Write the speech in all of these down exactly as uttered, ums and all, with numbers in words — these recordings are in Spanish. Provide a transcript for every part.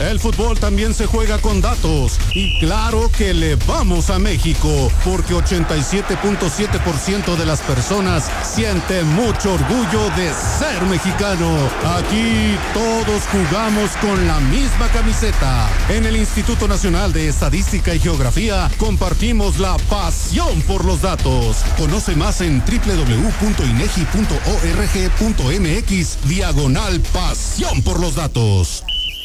El fútbol también se juega con datos y claro que le vamos a México porque ochenta y siete punto siete por ciento de las personas siente mucho orgullo de ser mexicano. Aquí todos jugamos con la misma camiseta. En el Instituto Nacional de Estadística y Geografía compartimos la pasión por los datos. Conoce más en doble u doble u doble u punto inegi punto org punto mx diagonal pasión por los datos.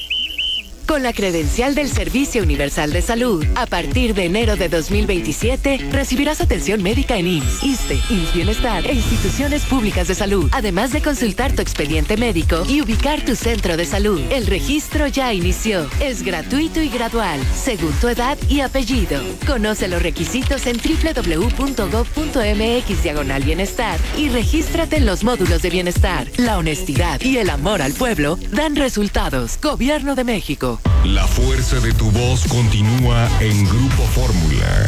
Con la credencial del Servicio Universal de Salud, a partir de enero de dos mil veintisiete, recibirás atención médica en I M S S, ISSSTE, I M S S Bienestar e instituciones públicas de salud, además de consultar tu expediente médico y ubicar tu centro de salud. El registro ya inició. Es gratuito y gradual, según tu edad y apellido. Conoce los requisitos en doble u doble u doble u punto gob punto mx diagonal bienestar y regístrate en los módulos de bienestar. La honestidad y el amor al pueblo dan resultados. Gobierno de México. La fuerza de tu voz continúa en Grupo Fórmula.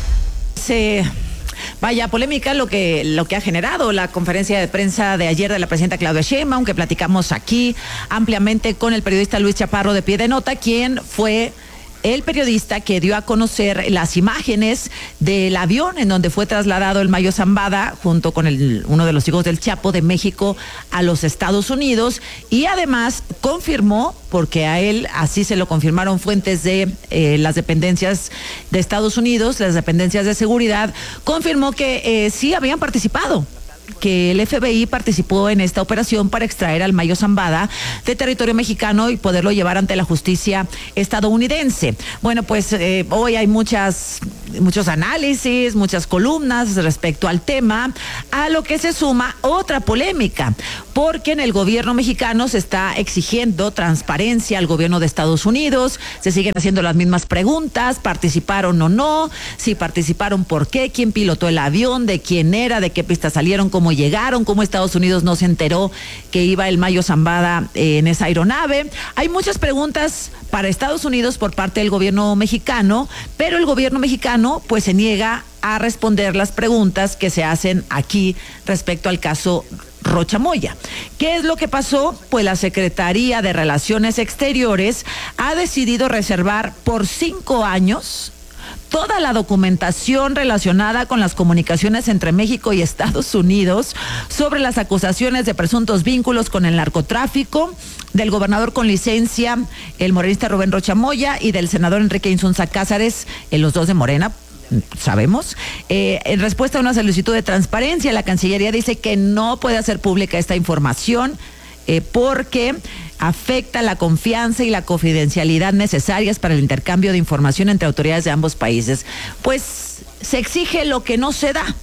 Sí. Vaya polémica lo que lo que ha generado la conferencia de prensa de ayer de la presidenta Claudia Sheinbaum, que platicamos aquí ampliamente con el periodista Luis Chaparro de Pie de Nota, quien fue el periodista que dio a conocer las imágenes del avión en donde fue trasladado el Mayo Zambada junto con el, uno de los hijos del Chapo de México a los Estados Unidos, y además confirmó, porque a él así se lo confirmaron fuentes de eh, las dependencias de Estados Unidos, las dependencias de seguridad, confirmó que eh, sí habían participado, que el F B I participó en esta operación para extraer al Mayo Zambada de territorio mexicano y poderlo llevar ante la justicia estadounidense. Bueno, pues eh, hoy hay muchas, muchos análisis, muchas columnas respecto al tema, a lo que se suma otra polémica, porque en el gobierno mexicano se está exigiendo transparencia al gobierno de Estados Unidos, se siguen haciendo las mismas preguntas, participaron o no, si participaron, por qué, quién pilotó el avión, de quién era, de qué pista salieron, cómo llegaron, cómo Estados Unidos no se enteró que iba el Mayo Zambada en esa aeronave. Hay muchas preguntas para Estados Unidos por parte del gobierno mexicano, pero el gobierno mexicano pues se niega a responder las preguntas que se hacen aquí respecto al caso Rocha Moya. ¿Qué es lo que pasó? Pues la Secretaría de Relaciones Exteriores ha decidido reservar por cinco años toda la documentación relacionada con las comunicaciones entre México y Estados Unidos sobre las acusaciones de presuntos vínculos con el narcotráfico del gobernador con licencia, el morenista Rubén Rocha Moya, y del senador Enrique Insunza Cázares, en los dos de Morena, sabemos. Eh, en respuesta a una solicitud de transparencia, la Cancillería dice que no puede hacer pública esta información eh, porque afecta la confianza y la confidencialidad necesarias para el intercambio de información entre autoridades de ambos países. Pues se exige lo que no se da.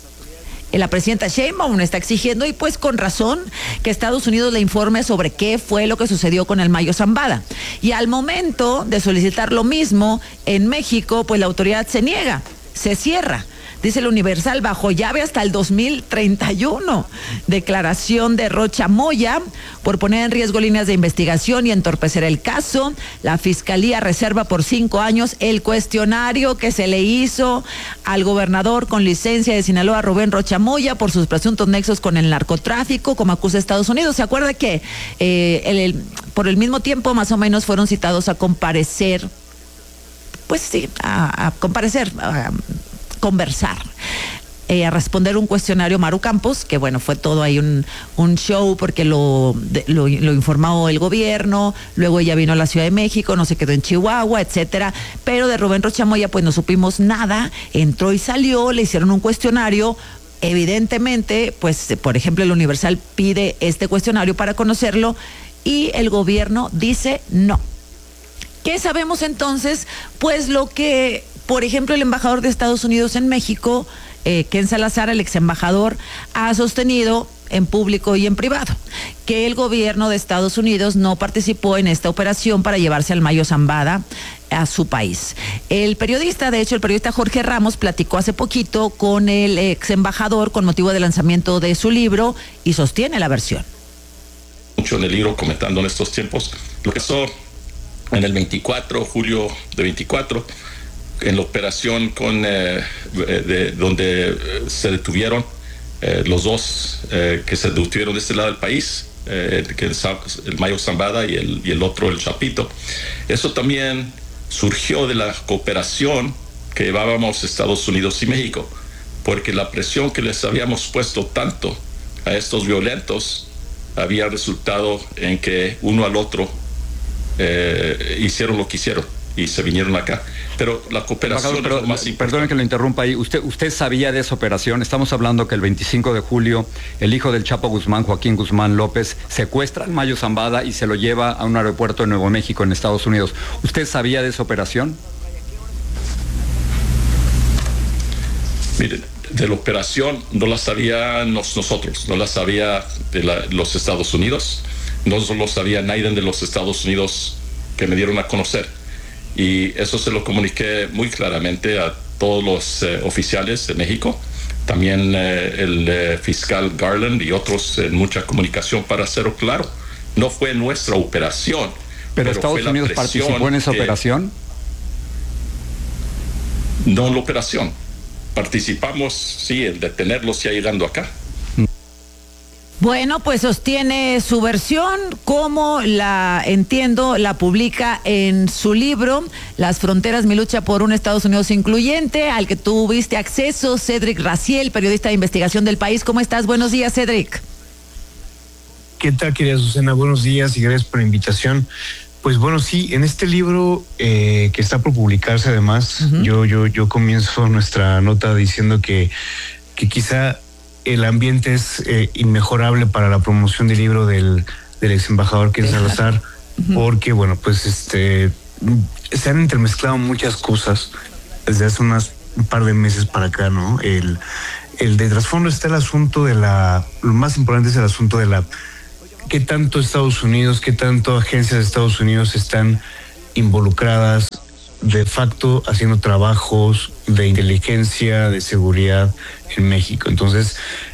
La presidenta Sheinbaum está exigiendo, y pues con razón, que Estados Unidos le informe sobre qué fue lo que sucedió con el Mayo Zambada. Y al momento de solicitar lo mismo en México, pues la autoridad se niega, se cierra. Dice el Universal, bajo llave hasta el dos mil treinta y uno. Declaración de Rocha Moya por poner en riesgo líneas de investigación y entorpecer el caso. La Fiscalía reserva por cinco años el cuestionario que se le hizo al gobernador con licencia de Sinaloa, Rubén Rocha Moya, por sus presuntos nexos con el narcotráfico, como acusa Estados Unidos. ¿Se acuerda que eh, el, el, por el mismo tiempo, más o menos, fueron citados a comparecer? Pues sí, a, a comparecer, a, conversar, eh, a responder un cuestionario Maru Campos, que bueno, fue todo ahí un, un show porque lo, de, lo, lo informó el gobierno, luego ella vino a la Ciudad de México, no se quedó en Chihuahua, etcétera, pero de Rubén Rocha Moya pues no supimos nada, entró y salió, le hicieron un cuestionario. Evidentemente, pues por ejemplo el Universal pide este cuestionario para conocerlo y el gobierno dice no. ¿Qué sabemos entonces? Pues lo que, por ejemplo, el embajador de Estados Unidos en México, eh, Ken Salazar, el ex embajador, ha sostenido en público y en privado, que el gobierno de Estados Unidos no participó en esta operación para llevarse al Mayo Zambada a su país. El periodista, de hecho, el periodista Jorge Ramos platicó hace poquito con el ex embajador con motivo del lanzamiento de su libro y sostiene la versión. Mucho en el libro comentando en estos tiempos lo que pasó en el veinticuatro, julio de veinticuatro, en la operación con eh, de, donde se detuvieron eh, los dos eh, que se detuvieron de este lado del país, eh, que el, el Mayo Zambada y el, y el otro, el Chapito. Eso también surgió de la cooperación que llevábamos Estados Unidos y México, porque la presión que les habíamos puesto tanto a estos violentos había resultado en que uno al otro eh, hicieron lo que hicieron y se vinieron acá. Pero la cooperación Embajador, pero, es lo más importante. Perdone que lo interrumpa ahí. Usted, usted sabía de esa operación. Estamos hablando que el veinticinco de julio el hijo del Chapo Guzmán, Joaquín Guzmán López, secuestra al Mayo Zambada y se lo lleva a un aeropuerto de Nuevo México en Estados Unidos. ¿Usted sabía de esa operación? Miren, de la operación no la sabíamos nosotros, no la sabía de la, los Estados Unidos, no lo sabía nadie de los Estados Unidos que me dieron a conocer. Y eso se lo comuniqué muy claramente a todos los eh, oficiales de México, también eh, el eh, fiscal Garland y otros en mucha comunicación para hacerlo claro. No fue nuestra operación. ¿Pero, pero Estados Unidos participó en esa que, operación? No en la operación. Participamos, sí, en detenerlos ya llegando acá. Bueno, pues sostiene su versión, como la entiendo, la publica en su libro, Las fronteras, mi lucha por un Estados Unidos incluyente, al que tuviste acceso, Cedric Raziel, periodista de investigación del País. ¿Cómo estás? Buenos días, Cedric. ¿Qué tal, querida Susana? Buenos días y gracias por la invitación. Pues bueno, sí, en este libro eh, que está por publicarse además, uh-huh. yo, yo, yo comienzo nuestra nota diciendo que, que quizá el ambiente es eh, inmejorable para la promoción del libro del, del ex embajador Ken Salazar, uh-huh. porque bueno, pues este se han entremezclado muchas cosas desde hace unas, un par de meses para acá, ¿no? El, el de trasfondo está el asunto de la, lo más importante es el asunto de la qué tanto Estados Unidos, qué tanto agencias de Estados Unidos están involucradas de facto haciendo trabajos de inteligencia, de seguridad en México. Entonces,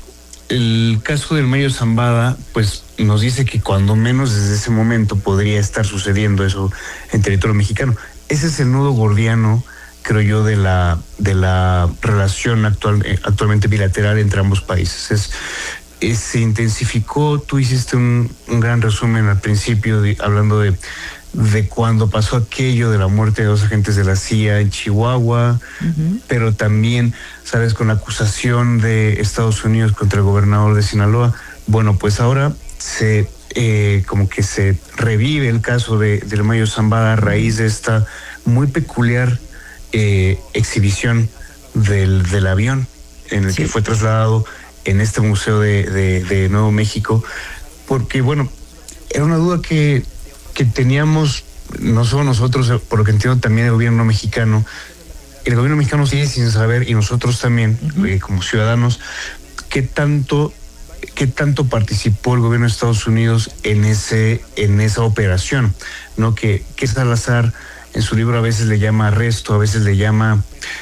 el caso del Mayo Zambada, pues nos dice que cuando menos desde ese momento podría estar sucediendo eso en territorio mexicano. Ese es el nudo gordiano, creo yo, de la de la relación actual, actualmente bilateral entre ambos países. Es Eh, se intensificó, tú hiciste un, un gran resumen al principio de, hablando de, de cuando pasó aquello de la muerte de dos agentes de la C I A en Chihuahua, uh-huh. pero también, sabes, con la acusación de Estados Unidos contra el gobernador de Sinaloa. Bueno, pues ahora se eh, como que se revive el caso de, del Mayo Zambada a raíz de esta muy peculiar eh, exhibición del, del avión en el sí. que fue trasladado en este museo de, de, de Nuevo México, porque bueno, era una duda que, que teníamos, no solo nosotros, por lo que entiendo también el gobierno mexicano. El gobierno mexicano sigue sin saber, y nosotros también, uh-huh. eh, como ciudadanos, qué tanto, qué tanto participó el gobierno de Estados Unidos en ese, en esa operación, ¿no? Que, que Salazar en su libro a veces le llama arresto, a veces le llama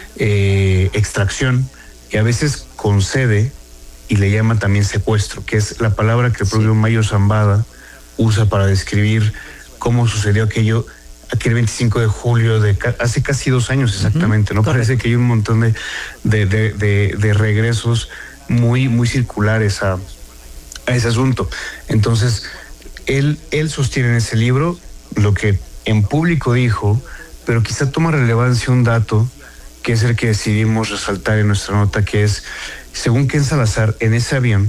eh, extracción, y a veces concede y le llama también secuestro, que es la palabra que el propio sí. Mayo Zambada usa para describir cómo sucedió aquello, aquel veinticinco de julio de ca- hace casi dos años exactamente, uh-huh. ¿no? Correcto. Parece que hay un montón de, de, de, de, de regresos muy, muy circulares a, a ese asunto. Entonces, él, él sostiene en ese libro lo que en público dijo, pero quizá toma relevancia un dato que es el que decidimos resaltar en nuestra nota, que es, según Ken Salazar, en ese avión,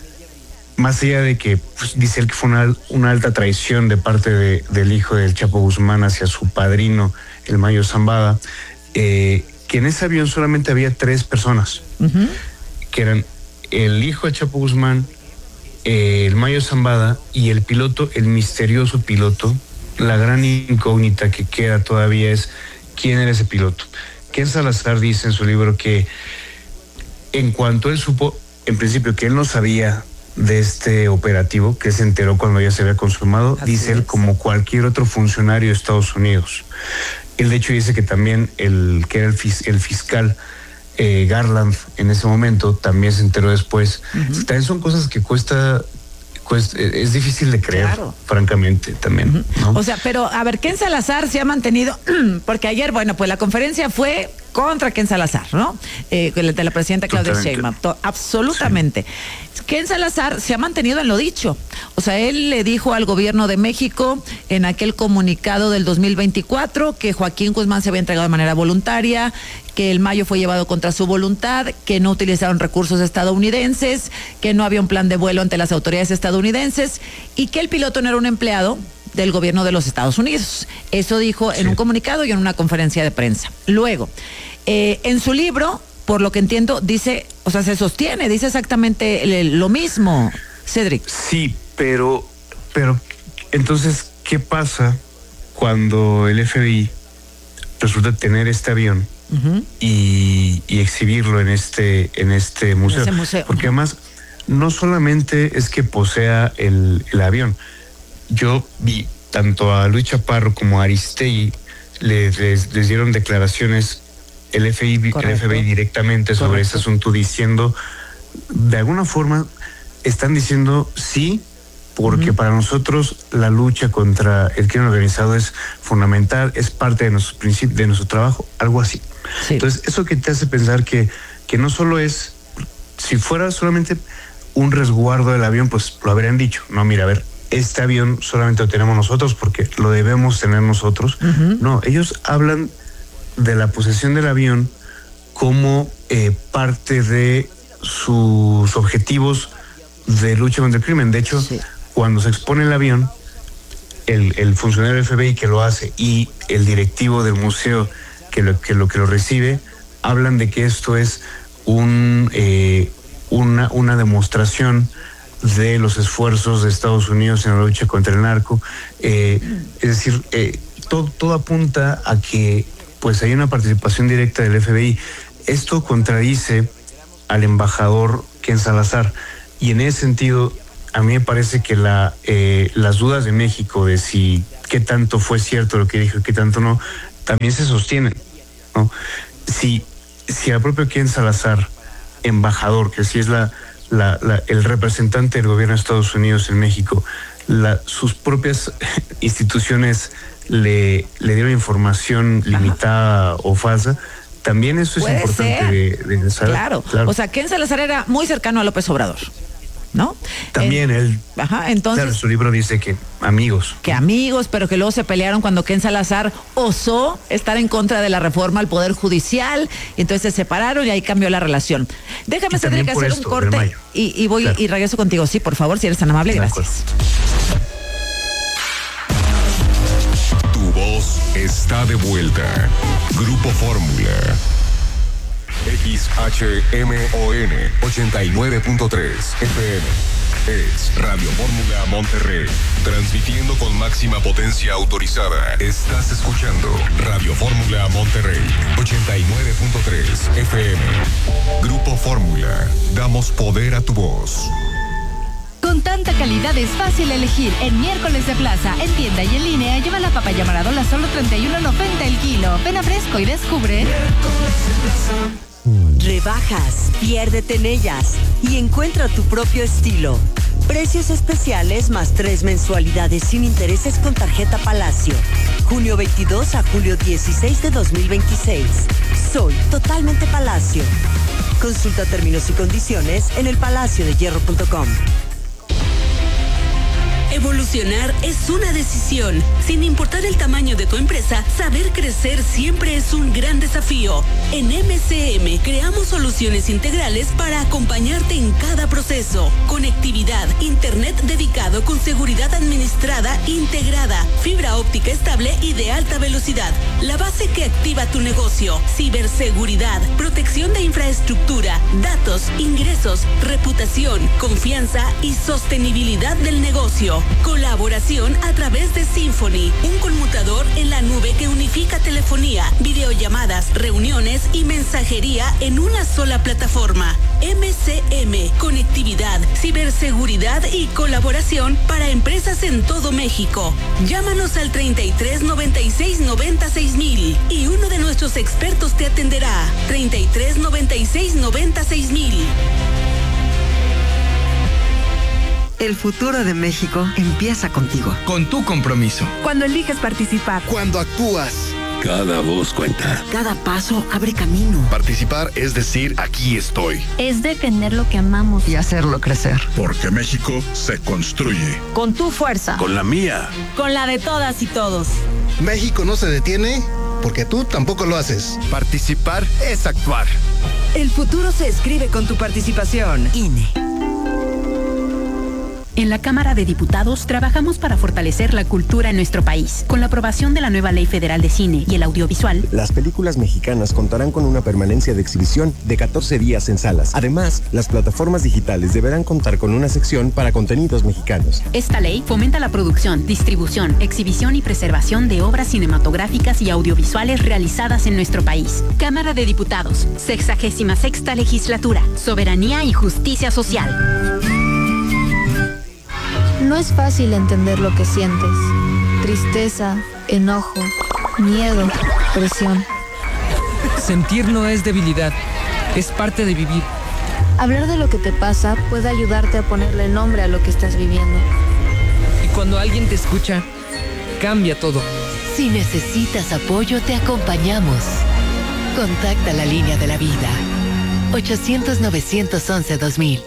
más allá de que pues, dice él que fue una, una alta traición de parte de, del hijo del Chapo Guzmán hacia su padrino, el Mayo Zambada, eh, que en ese avión solamente había tres personas, uh-huh. que eran el hijo del Chapo Guzmán, eh, el Mayo Zambada y el piloto, el misterioso piloto. La gran incógnita que queda todavía es quién era ese piloto. Ken Salazar dice en su libro que en cuanto él supo, en principio, que él no sabía de este operativo, que se enteró cuando ya se había consumado, Así dice es. él, como cualquier otro funcionario de Estados Unidos. Él de hecho dice que también el que era el, fis, el fiscal eh, Garland en ese momento también se enteró después. Uh-huh. También son cosas que cuesta... Pues es difícil de creer, claro. francamente, también, ¿no? O sea, pero a ver, Ken Salazar se ha mantenido, porque ayer, bueno, pues la conferencia fue contra Ken Salazar, ¿no? Eh, de la presidenta Claudia Sheinbaum. Absolutamente. Sí. Ken Salazar se ha mantenido en lo dicho. O sea, él le dijo al gobierno de México en aquel comunicado del dos mil veinticuatro que Joaquín Guzmán se había entregado de manera voluntaria, que el Mayo fue llevado contra su voluntad, que no utilizaron recursos estadounidenses, que no había un plan de vuelo ante las autoridades estadounidenses y que el piloto no era un empleado del gobierno de los Estados Unidos. Eso dijo en sí. un comunicado y en una conferencia de prensa. Luego, eh, en su libro, por lo que entiendo, dice, o sea, se sostiene, dice exactamente lo mismo, Cedric. Sí, pero, pero, entonces, ¿qué pasa cuando el F B I resulta tener este avión uh-huh. y, y exhibirlo en este, en este museo? En ese museo. Porque además, no solamente es que posea el, el avión. Yo vi tanto a Luis Chaparro como a Aristegui, les, les, les dieron declaraciones el F B I, el F B I directamente sobre Correcto. Este asunto, diciendo, de alguna forma, están diciendo sí, porque uh-huh. para nosotros la lucha contra el crimen organizado es fundamental, es parte de nuestros principios, de nuestro trabajo, algo así. Sí. Entonces, eso que te hace pensar que, que no solo es, si fuera solamente un resguardo del avión, pues lo habrían dicho, no, mira, a ver, este avión solamente lo tenemos nosotros porque lo debemos tener nosotros. Uh-huh. No, ellos hablan de la posesión del avión como eh, parte de sus objetivos de lucha contra el crimen. De hecho, sí. cuando se expone el avión, el, el funcionario del F B I que lo hace y el directivo del museo que lo que lo, que lo recibe, hablan de que esto es un eh, una, una demostración de los esfuerzos de Estados Unidos en la lucha contra el narco. Eh, es decir, eh, todo, todo apunta a que pues hay una participación directa del F B I. Esto contradice al embajador Ken Salazar, y en ese sentido a mí me parece que la eh, las dudas de México de si qué tanto fue cierto lo que dijo y qué tanto no, también se sostienen, ¿no? Si, si el propio Ken Salazar, embajador, que sí es la, la, la el representante del gobierno de Estados Unidos en México, la, sus propias instituciones le, le dieron información limitada Ajá. o falsa, también eso es Puede importante de, de saber. Claro. claro, o sea, Ken Salazar era muy cercano a López Obrador, ¿no? También eh, él. Ajá, entonces. Claro, su libro dice que amigos. Que amigos, pero que luego se pelearon cuando Ken Salazar osó estar en contra de la reforma al Poder Judicial, y entonces se separaron y ahí cambió la relación. Déjame tener que hacer esto, un corte y, y voy claro. y regreso contigo. Sí, por favor, si eres tan amable, gracias. Tu voz está de vuelta. Grupo Fórmula. X H M O N ochenta y nueve punto tres F M. Es Radio Fórmula Monterrey. Transmitiendo con máxima potencia autorizada. Estás escuchando Radio Fórmula Monterrey ochenta y nueve punto tres F M. Grupo Fórmula. Damos poder a tu voz. Con tanta calidad es fácil elegir. En miércoles de plaza, en tienda y en línea, lleva la papaya Maradola solo treinta y uno noventa el kilo. Ven a Fresco y descubre. Rebajas, piérdete en ellas y encuentra tu propio estilo. Precios especiales más tres mensualidades sin intereses con tarjeta Palacio. junio veintidós a julio dieciséis de dos mil veintiséis. Soy totalmente Palacio. Consulta términos y condiciones en el palacio de hierro punto com. Evolucionar es una decisión. Sin importar el tamaño de tu empresa, saber crecer siempre es un gran desafío. En M C M creamos soluciones integrales para acompañarte en cada proceso. Conectividad, internet dedicado con seguridad administrada integrada, fibra óptica estable y de alta velocidad. La base que activa tu negocio. Ciberseguridad, protección de infraestructura, datos, ingresos, reputación, confianza y sostenibilidad del negocio. Colaboración a través de Symphony, un conmutador en la nube que unifica telefonía, videollamadas, reuniones y mensajería en una sola plataforma. M C M, conectividad, ciberseguridad y colaboración para empresas en todo México. Llámanos al treinta y tres noventa y seis noventa seis mil y uno de nuestros expertos te atenderá. treinta y tres noventa y seis noventa seis mil. El futuro de México empieza contigo. Con tu compromiso. Cuando eliges participar. Cuando actúas. Cada voz cuenta. Cada paso abre camino. Participar es decir, aquí estoy. Es defender lo que amamos y hacerlo crecer. Porque México se construye. Con tu fuerza. Con la mía. Con la de todas y todos. México no se detiene porque tú tampoco lo haces. Participar es actuar. El futuro se escribe con tu participación. I N E. En la Cámara de Diputados trabajamos para fortalecer la cultura en nuestro país. Con la aprobación de la nueva Ley Federal de Cine y el Audiovisual, las películas mexicanas contarán con una permanencia de exhibición de catorce días en salas. Además, las plataformas digitales deberán contar con una sección para contenidos mexicanos. Esta ley fomenta la producción, distribución, exhibición y preservación de obras cinematográficas y audiovisuales realizadas en nuestro país. Cámara de Diputados, sexagésima sexta legislatura, soberanía y justicia social. No es fácil entender lo que sientes. Tristeza, enojo, miedo, presión. Sentir no es debilidad, es parte de vivir. Hablar de lo que te pasa puede ayudarte a ponerle nombre a lo que estás viviendo. Y cuando alguien te escucha, cambia todo. Si necesitas apoyo, te acompañamos. Contacta la línea de la vida. ochocientos, novecientos once, dos mil.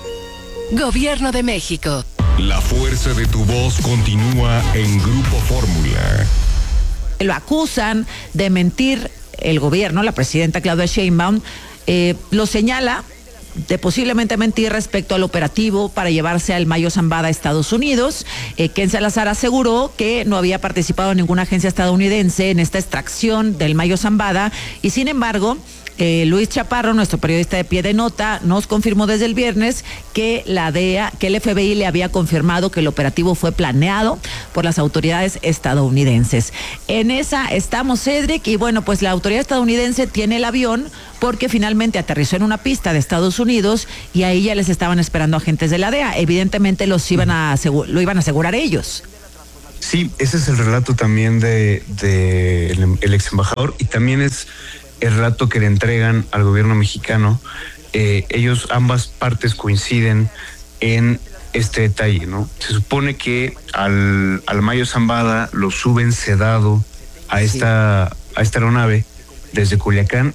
Gobierno de México. La fuerza de tu voz continúa en Grupo Fórmula. Lo acusan de mentir el gobierno, la presidenta Claudia Sheinbaum, eh, lo señala de posiblemente mentir respecto al operativo para llevarse al Mayo Zambada a Estados Unidos. Eh, Ken Salazar aseguró que no había participado en ninguna agencia estadounidense en esta extracción del Mayo Zambada y sin embargo Eh, Luis Chaparro, nuestro periodista de pie de nota, nos confirmó desde el viernes que la D E A, que el F B I le había confirmado que el operativo fue planeado por las autoridades estadounidenses. En esa estamos, Cedric, y bueno, pues la autoridad estadounidense tiene el avión porque finalmente aterrizó en una pista de Estados Unidos y ahí ya les estaban esperando agentes de la D E A. Evidentemente los iban a lo iban a asegurar ellos. Sí, ese es el relato también de, de el, el ex embajador y también es el relato que le entregan al gobierno mexicano. Eh, ellos, ambas partes coinciden en este detalle, ¿no? Se supone que al, al Mayo Zambada lo suben sedado a esta, sí. a esta aeronave desde Culiacán.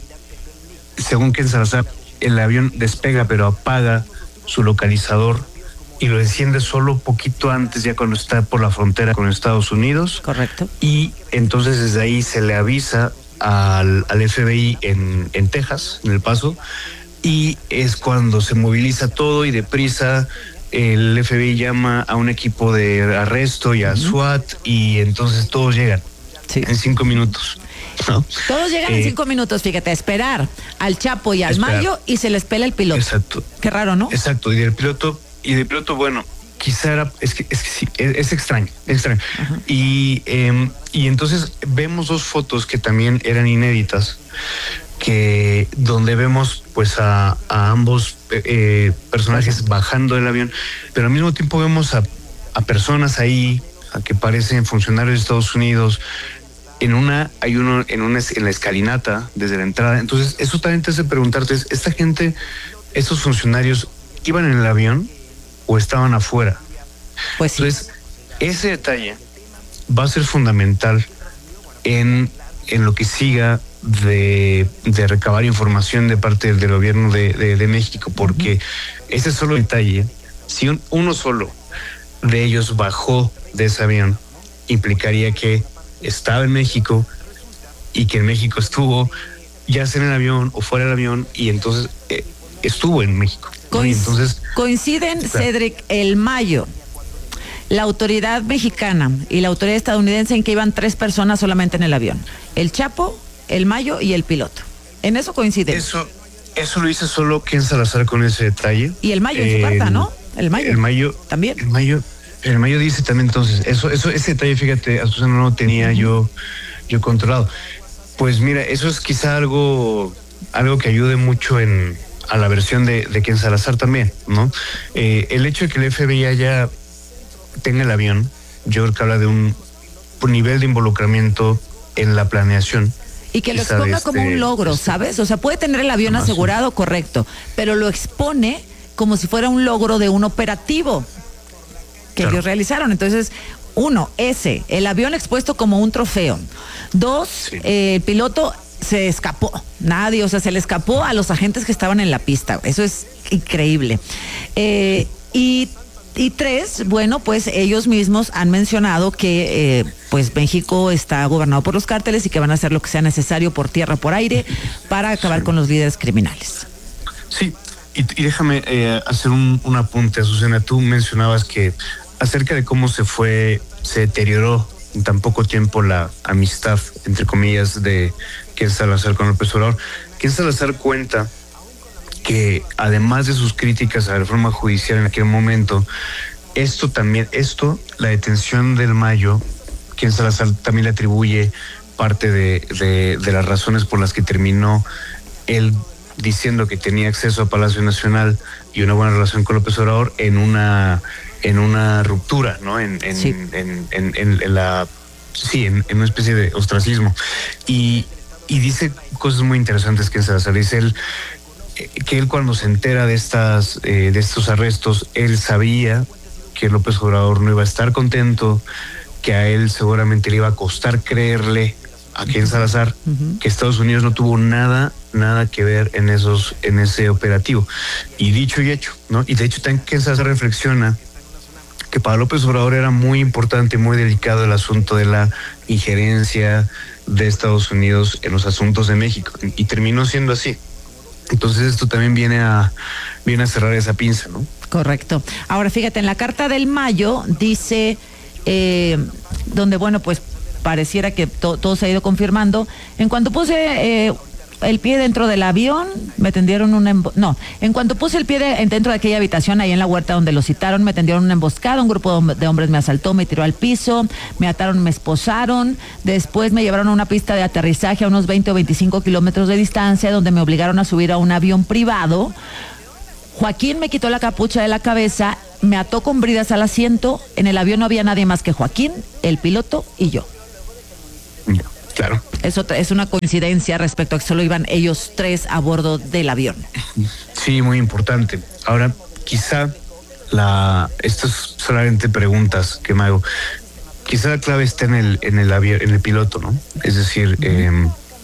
Según Ken Salazar, el avión despega pero apaga su localizador y lo enciende solo poquito antes, ya cuando está por la frontera con Estados Unidos. Correcto. Y entonces desde ahí se le avisa Al, al F B I en, en Texas, en El Paso, y es cuando se moviliza todo y deprisa el F B I llama a un equipo de arresto y a uh-huh. SWAT y entonces todos llegan sí. en cinco minutos. ¿no? Todos llegan eh, en cinco minutos, fíjate, a esperar al Chapo y al esperar. Mayo y se les pela el piloto. Exacto. Qué raro, ¿no? Exacto, y del piloto, y del piloto, bueno, quizá era, es que, es que sí, es, es extraño, es extraño. Uh-huh. Y, eh, y entonces vemos dos fotos que también eran inéditas, que donde vemos pues a, a ambos eh, personajes bajando del avión, pero al mismo tiempo vemos a, a personas ahí, a que parecen funcionarios de Estados Unidos. En una, hay uno en una en la escalinata desde la entrada. Entonces, eso también te hace preguntarte, ¿esta gente, estos funcionarios, iban en el avión o estaban afuera? Pues sí. Entonces, ese detalle va a ser fundamental en, en lo que siga de, de recabar información de parte del gobierno de, de, de México, porque uh-huh. ese solo detalle, si un, uno solo de ellos bajó de ese avión, implicaría que estaba en México y que en México estuvo, ya sea en el avión o fuera del avión, y entonces eh, estuvo en México. ¿no? Y entonces coinciden, claro. Cedric, el Mayo, la autoridad mexicana y la autoridad estadounidense en que iban tres personas solamente en el avión: el Chapo, el Mayo y el piloto. En eso coinciden. Eso, eso lo dice solo Ken Salazar con ese detalle. Y el Mayo en su carta, ¿no? El Mayo. El Mayo también. El Mayo, el Mayo dice también, entonces, eso, eso, ese detalle, fíjate, Azucena, no lo tenía uh-huh. yo, yo controlado. Pues mira, eso es quizá algo, algo que ayude mucho en a la versión de, de Ken Salazar también, ¿no? Eh, el hecho de que el F B I haya tenga el avión, yo creo que habla de un, un nivel de involucramiento en la planeación. Y que lo exponga este, como un logro, ¿sabes? O sea, puede tener el avión asegurado, correcto, pero lo expone como si fuera un logro de un operativo que claro. ellos realizaron. Entonces, Uno, ese, el avión expuesto como un trofeo. Dos, sí. eh, el piloto se escapó. Nadie, o sea, se le escapó a los agentes que estaban en la pista. Eso es increíble. Eh, y Y tres, bueno, pues ellos mismos han mencionado que eh, pues México está gobernado por los cárteles y que van a hacer lo que sea necesario por tierra, por aire, para acabar sí. con los líderes criminales. Sí, y, y déjame eh, hacer un, un apunte, Azucena. Tú mencionabas que acerca de cómo se fue, se deterioró en tan poco tiempo la amistad, entre comillas, de Ken Salazar con López Obrador. Ken Salazar cuenta que además de sus críticas a la reforma judicial en aquel momento, esto también, esto, la detención del Mayo, Ken Salazar también le atribuye parte de, de, de las razones por las que terminó él diciendo que tenía acceso a Palacio Nacional y una buena relación con López Obrador en una en una ruptura, ¿no? En, en, sí. en, en, en, en la sí, en, en una especie de ostracismo. Y, y dice cosas muy interesantes Ken Salazar. Dice él que él cuando se entera de estas eh, de estos arrestos, él sabía que López Obrador no iba a estar contento, que a él seguramente le iba a costar creerle a Ken Salazar, uh-huh. que Estados Unidos no tuvo nada, nada que ver en esos, en ese operativo. Y dicho y hecho, ¿no? Y de hecho también Ken Salazar reflexiona que para López Obrador era muy importante, muy delicado el asunto de la injerencia de Estados Unidos en los asuntos de México. Y terminó siendo así. Entonces esto también viene a viene a cerrar esa pinza, ¿no? Correcto. Ahora fíjate, en la carta del Mayo dice, eh, donde bueno, pues pareciera que to, todo se ha ido confirmando. En cuanto puse eh, el pie dentro del avión, me tendieron una embo- no, en cuanto puse el pie de, dentro de aquella habitación ahí en la huerta donde lo citaron, me tendieron una emboscada, un grupo de hombres me asaltó, me tiró al piso, me ataron, me esposaron, después me llevaron a una pista de aterrizaje a unos veinte o veinticinco kilómetros de distancia, donde me obligaron a subir a un avión privado. Joaquín me quitó la capucha de la cabeza, me ató con bridas al asiento, en el avión no había nadie más que Joaquín, el piloto y yo. Claro. Es, otra, es una coincidencia respecto a que solo iban ellos tres a bordo del avión. Sí, muy importante. Ahora, quizá la, estas solamente preguntas que me hago, quizá la clave está en el, en el avión, en el piloto, ¿no? Es decir, uh-huh. eh,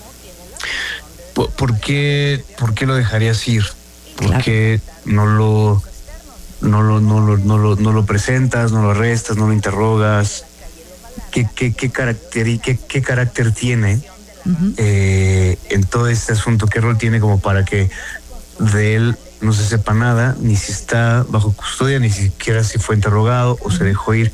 ¿por, ¿por qué, por qué lo dejarías ir? ¿Por claro. qué no lo, no lo, no lo, no lo, no lo presentas, no lo arrestas, no lo interrogas? ¿Qué, qué, qué, carácter, qué, qué carácter tiene uh-huh. eh, en todo este asunto? ¿Qué rol tiene como para que de él no se sepa nada, ni si está bajo custodia, ni siquiera si fue interrogado o se dejó ir?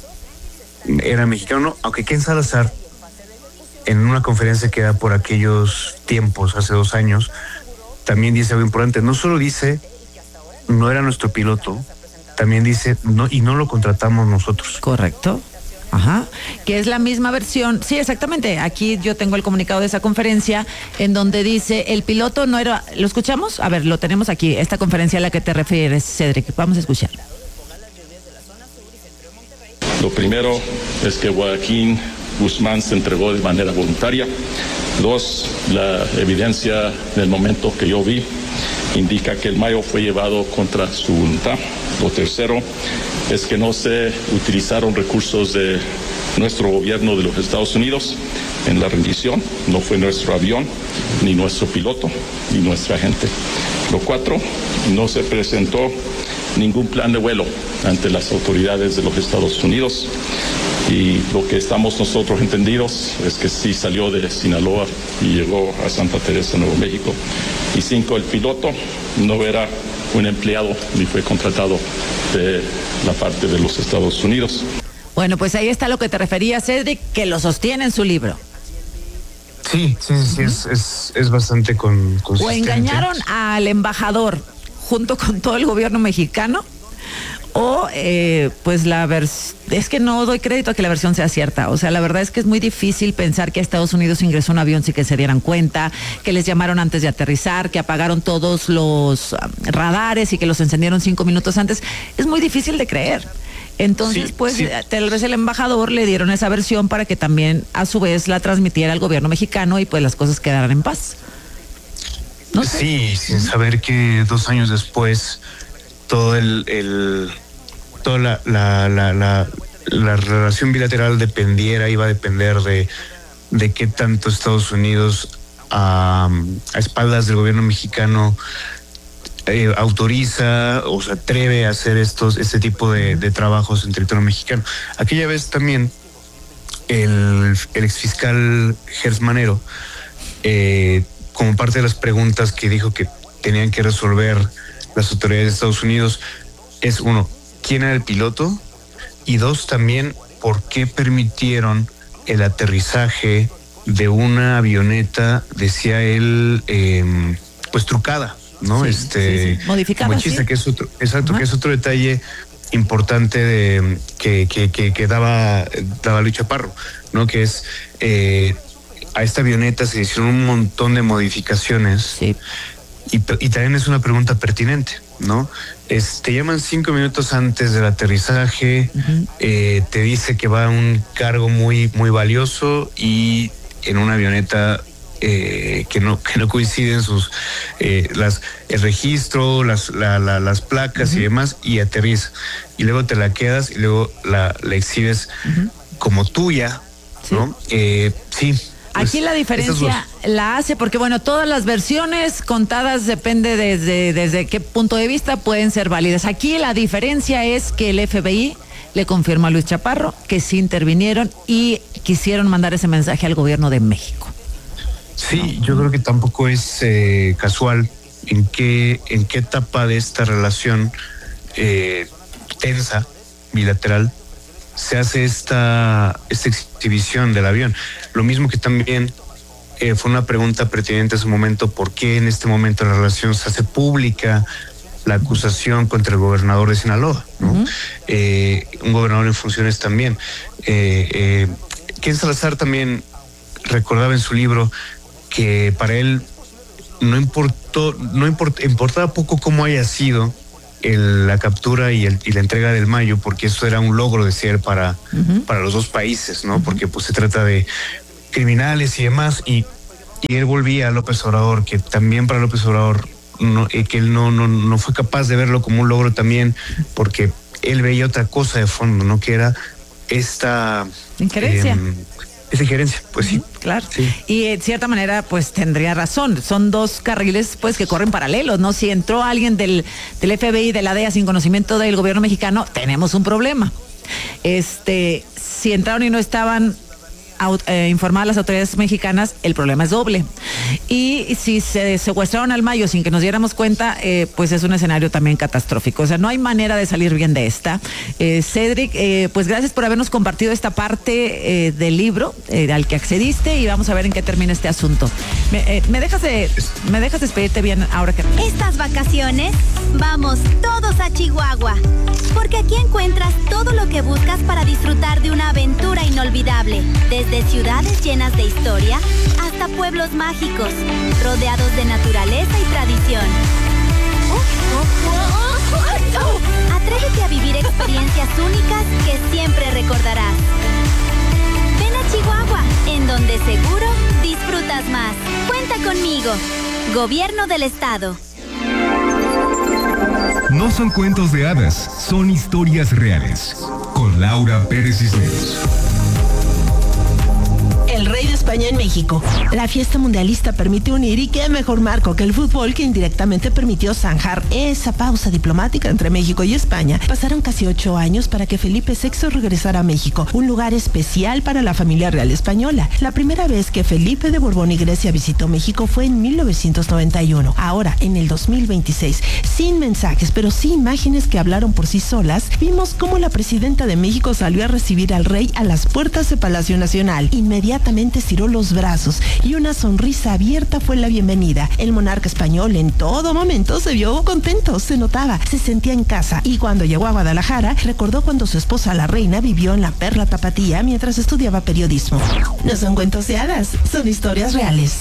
Era mexicano, no, aunque Ken Salazar, en una conferencia que da por aquellos tiempos, hace dos años, también dice algo importante. No solo dice, no era nuestro piloto, también dice, no, y no lo contratamos nosotros. Correcto. Ajá, que es la misma versión. Sí, exactamente. Aquí yo tengo el comunicado de esa conferencia en donde dice el piloto no era. ¿Lo escuchamos? A ver, lo tenemos aquí. Esta conferencia a la que te refieres, Cedric. Vamos a escuchar. Lo primero es que Joaquín Guzmán se entregó de manera voluntaria. Dos, la evidencia del momento que yo vi indica que el Mayo fue llevado contra su voluntad. Lo tercero es que no se utilizaron recursos de nuestro gobierno de los Estados Unidos en la rendición. No fue nuestro avión, ni nuestro piloto, ni nuestra gente. Lo cuatro, no se presentó ningún plan de vuelo ante las autoridades de los Estados Unidos. Y lo que estamos nosotros entendidos es que sí salió de Sinaloa y llegó a Santa Teresa, Nuevo México. Y cinco, el piloto no era un empleado ni fue contratado de la parte de los Estados Unidos. Bueno, pues ahí está lo que te refería, Cedric, que lo sostiene en su libro. Sí, sí, sí, uh-huh. es, es, es bastante con, consistente. O engañaron al embajador junto con todo el gobierno mexicano, o eh, pues la versión, es que no doy crédito a que la versión sea cierta. O sea, la verdad es que es muy difícil pensar que a Estados Unidos ingresó un avión sin que se dieran cuenta, que les llamaron antes de aterrizar, que apagaron todos los um, radares y que los encendieron cinco minutos antes. Es muy difícil de creer. Entonces, sí, pues, sí. tal vez el embajador le dieron esa versión para que también, a su vez, la transmitiera al gobierno mexicano y pues las cosas quedaran en paz. ¿No sé? Sí, sin saber que dos años después todo el, el toda la, la, la, la, la relación bilateral dependiera, iba a depender de, de qué tanto Estados Unidos a, a espaldas del gobierno mexicano eh, autoriza o se atreve a hacer estos este tipo de, de trabajos en territorio mexicano. Aquella vez también el, el exfiscal Gers Manero, eh, como parte de las preguntas que dijo que tenían que resolver las autoridades de Estados Unidos, es uno, ¿quién era el piloto? Y dos, también, ¿por qué permitieron el aterrizaje de una avioneta, decía él, eh, pues trucada, ¿no? Sí, este sí, sí. Modificada, como chiste, sí. que es otro, exacto, Ajá. que es otro detalle importante de que, que, que, que daba, daba Luis Chaparro, ¿no? Que es eh, a esta avioneta se hicieron un montón de modificaciones. Sí. Y, y también es una pregunta pertinente, ¿no? Es, te llaman cinco minutos antes del aterrizaje, uh-huh. eh, te dice que va un cargo muy, muy valioso y en una avioneta eh, que no que no coinciden sus eh, las el registro, las la, la, las placas uh-huh. y demás, y aterriza. Y luego te la quedas y luego la, la exhibes uh-huh. como tuya, sí. ¿no? Eh, sí. Pues, aquí la diferencia la hace porque, bueno, todas las versiones contadas depende desde, desde qué punto de vista pueden ser válidas. Aquí la diferencia es que el F B I le confirma a Luis Chaparro que sí intervinieron y quisieron mandar ese mensaje al gobierno de México. Sí, yo creo que tampoco es eh, casual en qué, en qué etapa de esta relación eh, tensa, bilateral, se hace esta, esta exhibición del avión. Lo mismo que también eh, fue una pregunta pertinente en su momento, ¿por qué en este momento la relación se hace pública la acusación contra el gobernador de Sinaloa, ¿no? Uh-huh. Eh, un gobernador en funciones también. Eh, eh, Ken Salazar también recordaba en su libro que para él no importó, no import, importaba poco cómo haya sido El, la captura y, el, y la entrega del Mayo, porque eso era un logro, decía él, para, uh-huh. para los dos países, ¿no? Uh-huh. Porque pues se trata de criminales y demás, y, y él volvía a López Obrador, que también para López Obrador, no, eh, que él no, no, no fue capaz de verlo como un logro también, porque él veía otra cosa de fondo, ¿no? Que era esta... injerencia. Eh, esa injerencia, pues sí. Claro. Sí. Y de cierta manera, pues tendría razón. Son dos carriles, pues, que corren paralelos, ¿no? Si entró alguien del, del F B I, de la D E A, sin conocimiento del gobierno mexicano, tenemos un problema. Este, si entraron y no estaban eh, informadas las autoridades mexicanas, el problema es doble. Y si se secuestraron al Mayo sin que nos diéramos cuenta, eh, pues es un escenario también catastrófico. O sea, no hay manera de salir bien de esta. Eh, Cedric, eh, pues gracias por habernos compartido esta parte eh, del libro eh, al que accediste, y vamos a ver en qué termina este asunto. Me, eh, me dejas de, me dejas despedirte bien ahora que... Estas vacaciones, vamos todos a Chihuahua, porque aquí encuentras todo lo que buscas para disfrutar de una aventura inolvidable, desde ciudades llenas de historia hasta pueblos mágicos, rodeados de naturaleza y tradición. Atrévete a vivir experiencias únicas que siempre recordarás. Ven a Chihuahua, en donde seguro disfrutas más. Cuenta conmigo. Gobierno del Estado. No son cuentos de hadas, son historias reales. Con Laura Pérez Cisneros. El rey de España en México. La fiesta mundialista permite unir, y qué mejor marco que el fútbol, que indirectamente permitió zanjar esa pausa diplomática entre México y España. Pasaron casi ocho años para que Felipe sexto regresara a México, un lugar especial para la familia real española. La primera vez que Felipe de Borbón y Grecia visitó México fue en mil novecientos noventa y uno. Ahora, en el dos mil veintiséis, sin mensajes, pero sí imágenes que hablaron por sí solas, vimos cómo la presidenta de México salió a recibir al rey a las puertas de Palacio Nacional. Inmediatamente estiró los brazos y una sonrisa abierta fue la bienvenida. El monarca español en todo momento se vio contento, se notaba, se sentía en casa, y cuando llegó a Guadalajara recordó cuando su esposa la reina vivió en la Perla Tapatía mientras estudiaba periodismo. No son cuentos de hadas, son historias reales.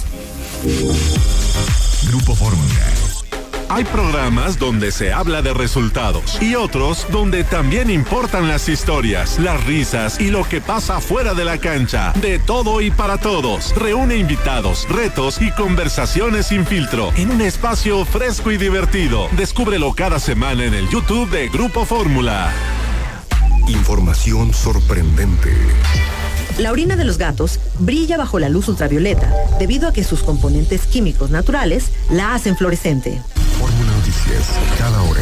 Grupo Fórmula. Hay programas donde se habla de resultados y otros donde también importan las historias, las risas y lo que pasa fuera de la cancha. De todo y para todos. Reúne invitados, retos y conversaciones sin filtro en un espacio fresco y divertido. Descúbrelo cada semana en el YouTube de Grupo Fórmula. Información sorprendente. La orina de los gatos brilla bajo la luz ultravioleta debido a que sus componentes químicos naturales la hacen fluorescente. Fórmula Noticias, cada hora.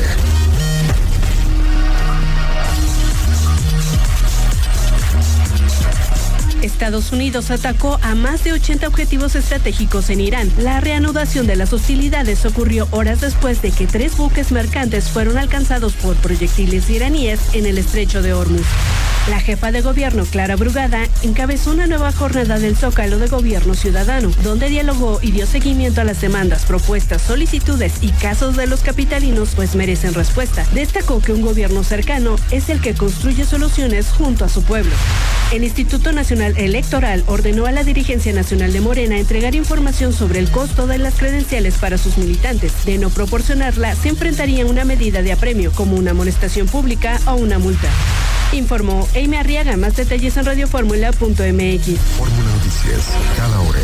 Estados Unidos atacó a más de ochenta objetivos estratégicos en Irán. La reanudación de las hostilidades ocurrió horas después de que tres buques mercantes fueron alcanzados por proyectiles iraníes en el estrecho de Hormuz. La jefa de gobierno, Clara Brugada, encabezó una nueva jornada del Zócalo de Gobierno Ciudadano, donde dialogó y dio seguimiento a las demandas, propuestas, solicitudes y casos de los capitalinos, pues merecen respuesta. Destacó que un gobierno cercano es el que construye soluciones junto a su pueblo. El Instituto Nacional Electoral ordenó a la dirigencia nacional de Morena entregar información sobre el costo de las credenciales para sus militantes. De no proporcionarla, se enfrentaría a una medida de apremio, como una amonestación pública o una multa. Informó Amy Arriaga. Más detalles en radioformula punto m x. Fórmula Noticias, cada hora.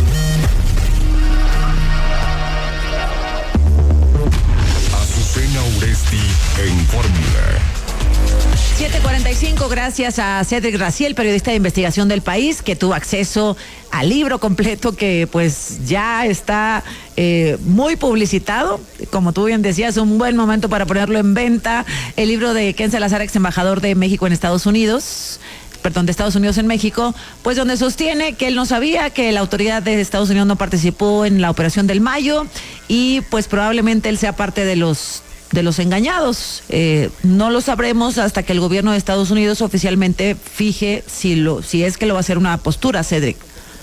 Azucena Uresti en Fórmula. siete cuarenta y cinco, gracias a Cedric Raciel, periodista de investigación del País, que tuvo acceso al libro completo que pues ya está eh, muy publicitado. Como tú bien decías, un buen momento para ponerlo en venta. El libro de Ken Salazar, ex embajador de México en Estados Unidos, perdón, de Estados Unidos en México, pues donde sostiene que él no sabía que la autoridad de Estados Unidos no participó en la operación del Mayo y pues probablemente él sea parte de los de los engañados. Eh, no lo sabremos hasta que el gobierno de Estados Unidos oficialmente fije si lo, si es que lo va a hacer una postura, Cedric.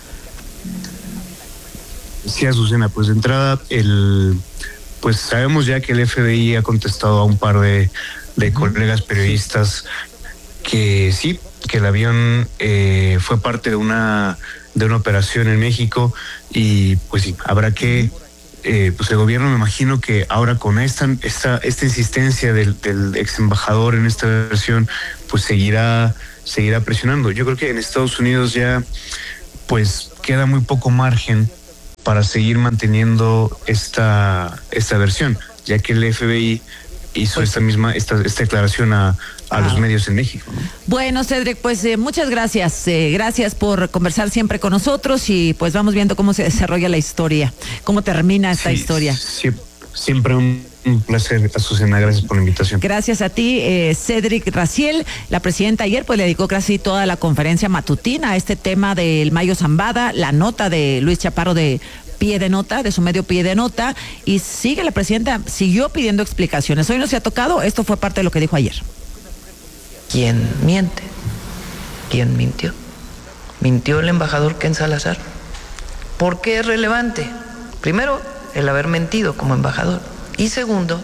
Sí, Azucena, pues de entrada, el, pues sabemos ya que el F B I ha contestado a un par de, de colegas periodistas que sí, que el avión eh, fue parte de una, de una operación en México y pues sí, habrá que Eh, pues el gobierno, me imagino que ahora con esta esta, esta insistencia del, del ex embajador en esta versión, pues seguirá seguirá presionando. Yo creo que en Estados Unidos ya pues queda muy poco margen para seguir manteniendo esta esta versión, ya que el F B I hizo esta misma esta esta declaración a, a los medios en México, ¿no? Bueno, Cedric, pues eh, muchas gracias, eh, gracias por conversar siempre con nosotros y pues vamos viendo cómo se desarrolla la historia, cómo termina esta sí, historia. Sí, siempre un, un placer, Azucena, gracias por la invitación. Gracias a ti, eh, Cedric Raciel. La presidenta ayer pues le dedicó casi toda la conferencia matutina a este tema del Mayo Zambada, la nota de Luis Chaparro de Pie de Nota, de su medio Pie de Nota, y sigue la presidenta, siguió pidiendo explicaciones. Hoy no se ha tocado, esto fue parte de lo que dijo ayer. ¿Quién miente? ¿Quién mintió? ¿Mintió el embajador Ken Salazar? ¿Por qué es relevante? Primero, el haber mentido como embajador. Y segundo,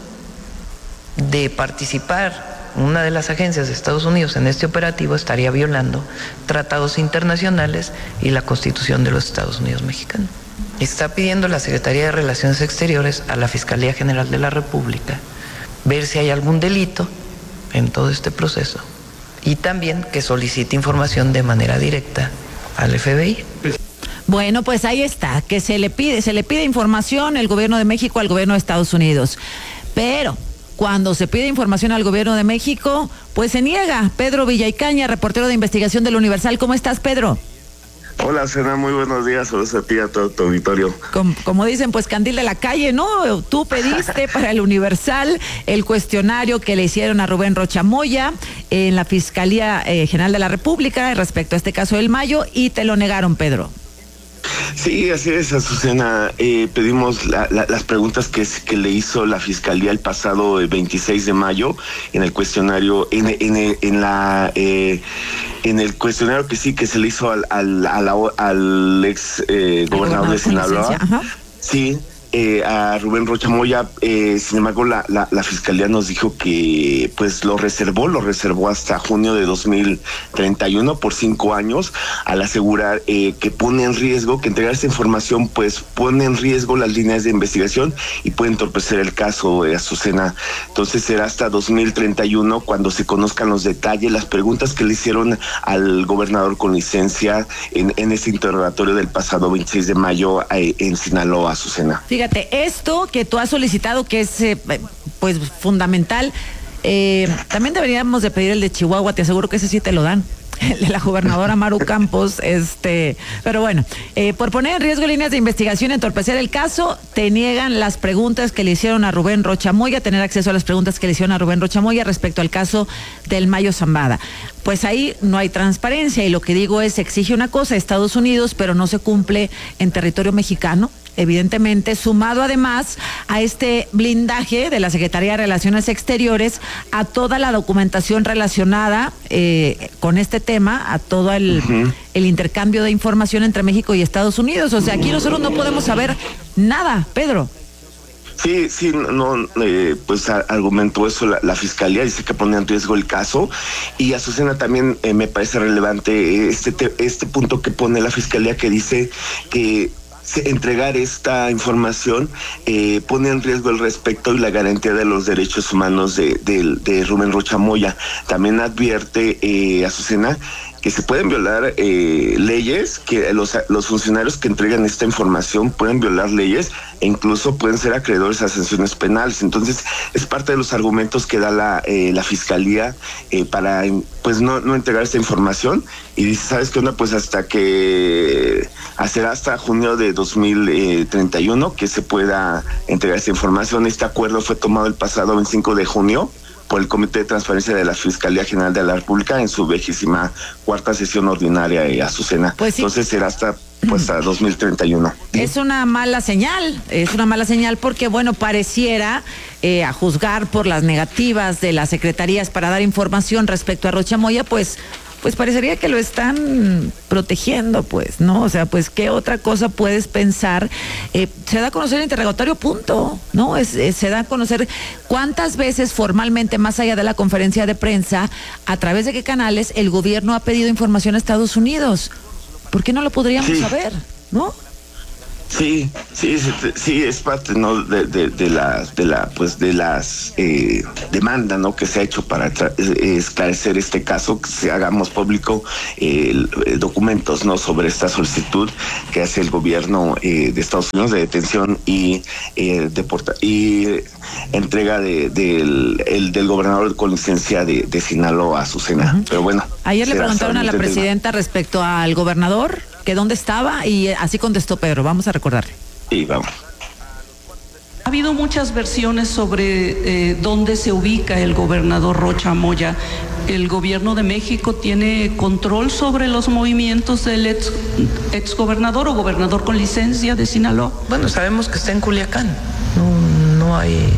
de participar una de las agencias de Estados Unidos en este operativo estaría violando tratados internacionales y la Constitución de los Estados Unidos mexicanos. Está pidiendo la Secretaría de Relaciones Exteriores a la Fiscalía General de la República ver si hay algún delito en todo este proceso y también que solicite información de manera directa al F B I. Bueno, pues ahí está, que se le pide, se le pide información el gobierno de México al gobierno de Estados Unidos. Pero cuando se pide información al gobierno de México, pues se niega. Pedro Villaicaña, reportero de investigación del Universal. ¿Cómo estás, Pedro? Hola, Sena, muy buenos días. Saludos a ti y a todo tu auditorio. Como, como dicen, pues candil de la calle, ¿no? Tú pediste para el Universal el cuestionario que le hicieron a Rubén Rocha Moya en la Fiscalía eh, General de la República respecto a este caso del Mayo y te lo negaron, Pedro. Sí, así es, Azucena. Eh, pedimos la, la, las preguntas que, que le hizo la Fiscalía el pasado veintiséis de mayo en el cuestionario, en, en, en la eh, en el cuestionario que sí que se le hizo al al, al, al ex eh, gobernador de Sinaloa. Sí. Eh, a Rubén Rocha Moya, eh, sin embargo la, la, la Fiscalía nos dijo que pues lo reservó, lo reservó hasta junio de dos mil treinta y uno por cinco años, al asegurar eh, que pone en riesgo, que entregar esta información pues pone en riesgo las líneas de investigación y puede entorpecer el caso, eh, Azucena. Entonces será hasta dos mil treinta y uno cuando se conozcan los detalles, las preguntas que le hicieron al gobernador con licencia en, en ese interrogatorio del pasado veintiséis de mayo eh, en Sinaloa, Azucena. Fíjate, esto que tú has solicitado, que es eh, pues fundamental, Eh, también deberíamos de pedir el de Chihuahua, te aseguro que ese sí te lo dan. El de la gobernadora Maru Campos, este, pero bueno, eh, por poner en riesgo líneas de investigación y entorpecer el caso, te niegan las preguntas que le hicieron a Rubén Rocha Moya, tener acceso a las preguntas que le hicieron a Rubén Rocha Moya respecto al caso del Mayo Zambada. Pues ahí no hay transparencia y lo que digo es, se exige una cosa a Estados Unidos, pero no se cumple en territorio mexicano. Evidentemente, sumado además a este blindaje de la Secretaría de Relaciones Exteriores a toda la documentación relacionada eh, con este tema, a todo el, uh-huh. el intercambio de información entre México y Estados Unidos. O sea, aquí nosotros no podemos saber nada, Pedro. Sí, sí, no, eh, pues a, argumentó eso la, la fiscalía, dice que pone en riesgo el caso, y Azucena también eh, me parece relevante este te, este punto que pone la fiscalía, que dice que entregar esta información eh, pone en riesgo el respeto y la garantía de los derechos humanos de, de, de Rubén Rocha Moya. También advierte eh, Azucena que se pueden violar eh, leyes, que los, los funcionarios que entregan esta información pueden violar leyes e incluso pueden ser acreedores a sanciones penales. Entonces, es parte de los argumentos que da la, eh, la fiscalía eh, para pues no, no entregar esta información. Y dice, ¿sabes qué onda? Pues hasta que será hasta junio de dos mil treinta y uno que se pueda entregar esta información. Este acuerdo fue tomado el pasado veinticinco de junio por el Comité de Transparencia de la Fiscalía General de la República en su vigésima cuarta sesión ordinaria, eh, Azucena. Pues sí. Entonces será hasta pues a dos mil treinta y uno. ¿Sí? Es una mala señal, es una mala señal porque, bueno, pareciera, eh, a juzgar por las negativas de las secretarías para dar información respecto a Rocha Moya, pues pues parecería que lo están protegiendo, pues, ¿no? O sea, pues, ¿qué otra cosa puedes pensar? Eh, se da a conocer el interrogatorio, punto, ¿no? Es, es, se da a conocer cuántas veces formalmente, más allá de la conferencia de prensa, a través de qué canales el gobierno ha pedido información a Estados Unidos. ¿Por qué no lo podríamos sí. saber, no? Sí, sí, sí, sí, es parte, ¿no? De, de, de las, de la, pues, de las eh, demandas, ¿no? Que se ha hecho para tra- esclarecer este caso, que se hagamos público eh, documentos, ¿no? Sobre esta solicitud que hace el gobierno eh, de Estados Unidos de detención y eh, deporta y entrega de, de el, el, del gobernador con licencia de, de Sinaloa, Azucena. Uh-huh. Pero bueno. Ayer le preguntaron a la presidenta respecto al gobernador que dónde estaba y así contestó Pedro. Vamos a recordarle. Sí, vamos. Ha habido muchas versiones sobre eh, dónde se ubica el gobernador Rocha Moya. ¿El gobierno de México tiene control sobre los movimientos del ex, ex gobernador o gobernador con licencia de Sinaloa? Bueno, sabemos que está en Culiacán. No, no hay...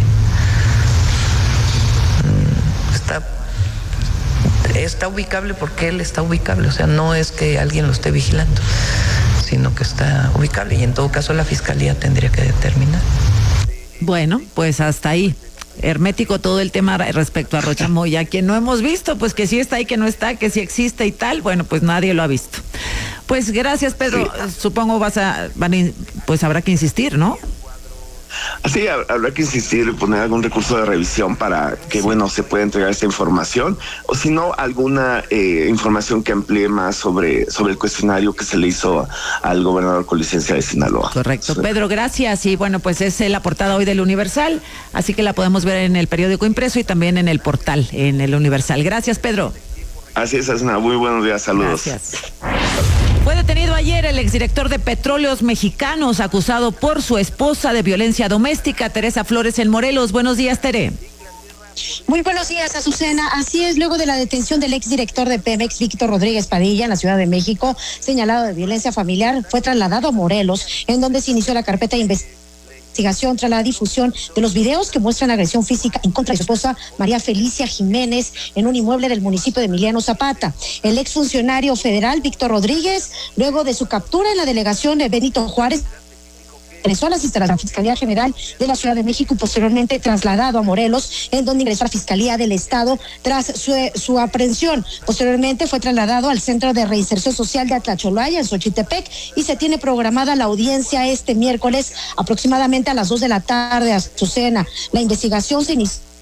Está... Está ubicable porque él está ubicable, o sea, no es que alguien lo esté vigilando, sino que está ubicable y en todo caso la fiscalía tendría que determinar. Bueno, pues hasta ahí. Hermético todo el tema respecto a Rocha Moya, que no hemos visto, pues que sí está y que no está, que sí existe y tal, bueno, pues nadie lo ha visto. Pues gracias, Pedro, sí. Supongo vas a, van a, pues habrá que insistir, ¿no? Sí, habrá que insistir y poner algún recurso de revisión para que, bueno, se pueda entregar esta información, o si no, alguna eh, información que amplíe más sobre, sobre el cuestionario que se le hizo al gobernador con licencia de Sinaloa. Correcto. Sí. Pedro, gracias. Y bueno, pues es la portada hoy del Universal, así que la podemos ver en el periódico impreso y también en el portal, en el Universal. Gracias, Pedro. Así es, Asna. Muy buenos días. Saludos. Gracias. Fue detenido ayer el exdirector de Petróleos Mexicanos, acusado por su esposa de violencia doméstica, Teresa Flores en Morelos. Buenos días, Tere. Muy buenos días, Azucena. Así es, luego de la detención del exdirector de Pemex, Víctor Rodríguez Padilla, en la Ciudad de México, señalado de violencia familiar, fue trasladado a Morelos, en donde se inició la carpeta de investigación. investigación tras la difusión de los videos que muestran agresión física en contra de su esposa María Felicia Jiménez en un inmueble del municipio de Emiliano Zapata. El exfuncionario federal Víctor Rodríguez, luego de su captura en la delegación de Benito Juárez, ingresó a las instalaciones de la Fiscalía General de la Ciudad de México y posteriormente trasladado a Morelos, en donde ingresó a la Fiscalía del Estado tras su, su aprehensión. Posteriormente fue trasladado al Centro de Reinserción Social de Atlacholaya, en Xochitepec, y se tiene programada la audiencia este miércoles aproximadamente a las dos de la tarde, a Azucena. La investigación se inició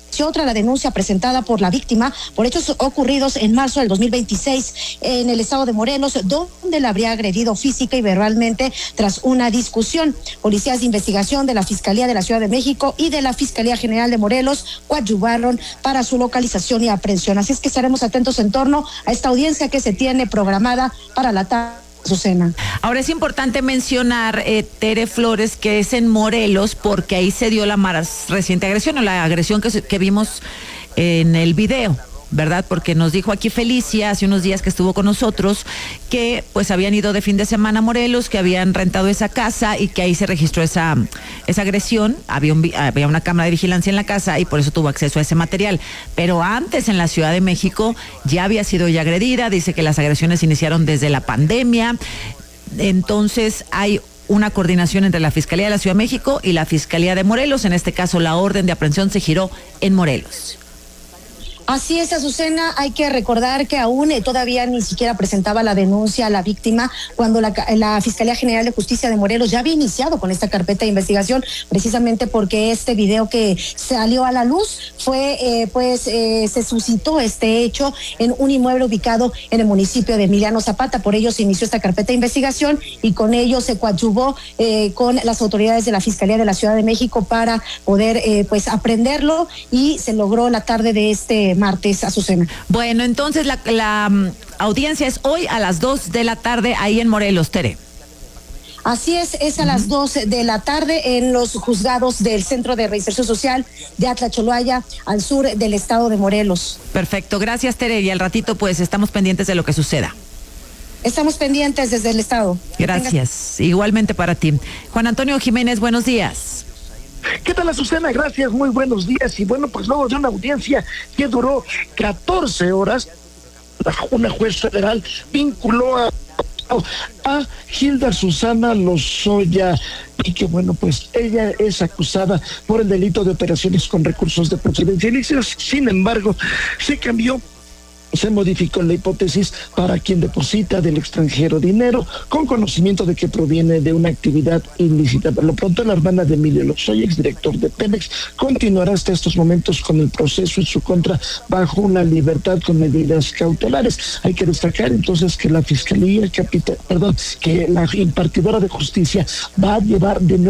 otra la denuncia presentada por la víctima por hechos ocurridos en marzo del dos mil veintiséis en el estado de Morelos, donde la habría agredido física y verbalmente tras una discusión. Policías de investigación de la Fiscalía de la Ciudad de México y de la Fiscalía General de Morelos coadyuvaron para su localización y aprehensión. Así es que estaremos atentos en torno a esta audiencia que se tiene programada para la tarde. Azucena. Ahora es importante mencionar, eh, Tere Flores, que es en Morelos, porque ahí se dio la más reciente agresión, o la agresión que, que vimos en el video, ¿verdad? Porque nos dijo aquí Felicia hace unos días que estuvo con nosotros que pues habían ido de fin de semana a Morelos, que habían rentado esa casa y que ahí se registró esa, esa agresión. Había, un, había una cámara de vigilancia en la casa y por eso tuvo acceso a ese material. Pero antes en la Ciudad de México ya había sido ya agredida. Dice que las agresiones iniciaron desde la pandemia. Entonces hay una coordinación entre la Fiscalía de la Ciudad de México y la Fiscalía de Morelos. En este caso la orden de aprehensión se giró en Morelos. Así es, Azucena, hay que recordar que aún eh, todavía ni siquiera presentaba la denuncia a la víctima cuando la, la Fiscalía General de Justicia de Morelos ya había iniciado con esta carpeta de investigación, precisamente porque este video que salió a la luz fue, eh, pues, eh, se suscitó este hecho en un inmueble ubicado en el municipio de Emiliano Zapata. Por ello se inició esta carpeta de investigación y con ello se coadyuvó eh, con las autoridades de la Fiscalía de la Ciudad de México para poder, eh, pues, aprenderlo, y se logró la tarde de este martes, Azucena. Bueno, entonces la, la um, audiencia es hoy a las dos de la tarde ahí en Morelos, Tere. Así es, es a uh-huh. las dos de la tarde en los juzgados del Centro de Reinserción Social de Atlacholoaya, al sur del estado de Morelos. Perfecto, gracias, Tere, y al ratito pues estamos pendientes de lo que suceda. Estamos pendientes desde el estado. Gracias, tengas... igualmente para ti. Juan Antonio Jiménez, buenos días. ¿Qué tal, Azucena? Gracias, muy buenos días. Y bueno, pues luego de una audiencia que duró catorce horas, una juez federal vinculó a, a Hilda Susana Lozoya, y que bueno, pues ella es acusada por el delito de operaciones con recursos de procedencia ilícita. Sin embargo, se cambió, se modificó la hipótesis para quien deposita del extranjero dinero con conocimiento de que proviene de una actividad ilícita. Por lo pronto, la hermana de Emilio Lozoya, exdirector de Pemex, continuará hasta estos momentos con el proceso en su contra bajo una libertad con medidas cautelares. Hay que destacar entonces que la Fiscalía Capital, perdón, que la impartidora de justicia va a llevar de nuevo